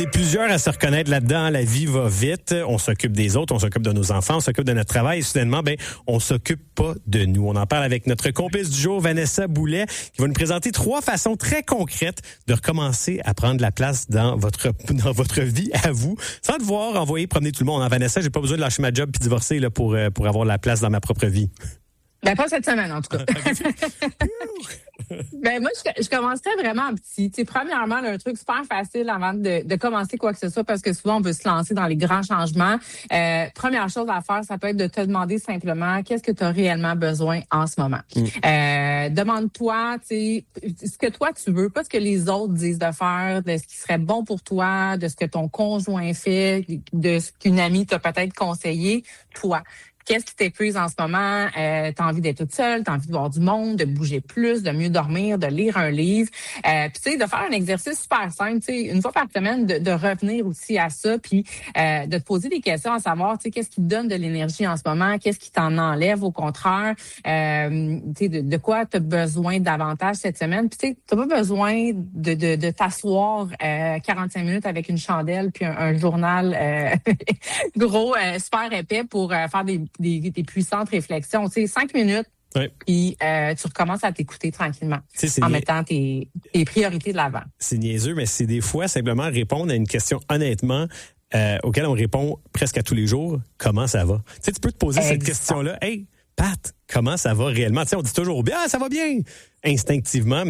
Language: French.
Et plusieurs à se reconnaître là-dedans. La vie va vite. On s'occupe des autres, on s'occupe de nos enfants, on s'occupe de notre travail. Et soudainement, on s'occupe pas de nous. On en parle avec notre complice du jour, Vanessa Boulet, qui va nous présenter 3 façons très concrètes de recommencer à prendre la place dans votre vie à vous, sans devoir envoyer promener tout le monde. Vanessa, j'ai pas besoin de lâcher ma job puis divorcer là, pour avoir la place dans ma propre vie. Pas cette semaine, en tout cas. Moi, je commencerais vraiment petit. Premièrement, un truc super facile avant de commencer quoi que ce soit, parce que souvent, on veut se lancer dans les grands changements. Première chose à faire, ça peut être de te demander simplement qu'est-ce que tu as réellement besoin en ce moment. Demande-toi, ce que toi, tu veux, pas ce que les autres disent de faire, de ce qui serait bon pour toi, de ce que ton conjoint fait, de ce qu'une amie t'a peut-être conseillé, toi. Qu'est-ce qui t'épuise en ce moment? T'as envie d'être toute seule, t'as envie de voir du monde, de bouger plus, de mieux dormir, de lire un livre. Puis de faire un exercice super simple, une fois par semaine, de revenir aussi à ça, puis de te poser des questions à savoir, qu'est-ce qui te donne de l'énergie en ce moment, qu'est-ce qui t'en enlève au contraire, de quoi t'as besoin davantage cette semaine. Puis t'as pas besoin de t'asseoir 45 minutes avec une chandelle puis un journal gros, super épais pour faire des puissantes réflexions. 5 minutes, puis tu recommences à t'écouter tranquillement en mettant tes priorités de l'avant. C'est niaiseux, mais c'est des fois simplement répondre à une question honnêtement auquel on répond presque à tous les jours. Comment ça va? Tu peux te poser cette question-là. Hey, Pat, comment ça va réellement? On dit toujours bien, ça va bien, instinctivement.